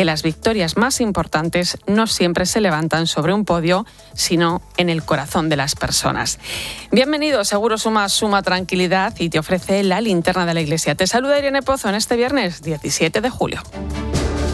que las victorias más importantes no siempre se levantan sobre un podio, sino en el corazón de las personas. Bienvenido, Seguro Suma suma tranquilidad y te ofrece la linterna de la Iglesia. Te saluda Irene Pozo en este viernes 17 de julio.